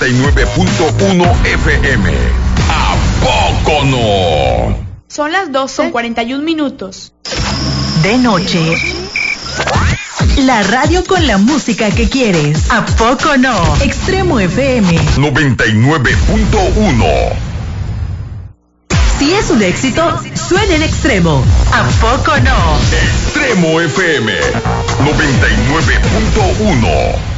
99.1 FM. ¿A poco no? Son las 12:41. De noche. La radio con la música que quieres. ¿A poco no? Extremo FM 99.1. Si es un éxito, suena en Extremo. ¿A poco no? Extremo FM 99.1.